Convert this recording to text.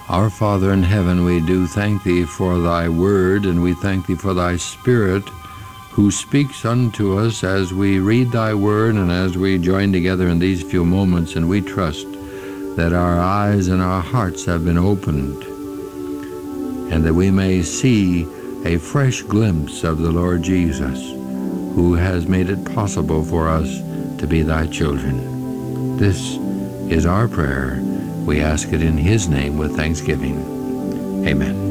Our Father in heaven, we do thank thee for thy word, and we thank thee for thy Spirit, who speaks unto us as we read thy word and as we join together in these few moments, and we trust that our eyes and our hearts have been opened, and that we may see a fresh glimpse of the Lord Jesus, who has made it possible for us to be thy children. This is our prayer. We ask it in his name with thanksgiving. Amen.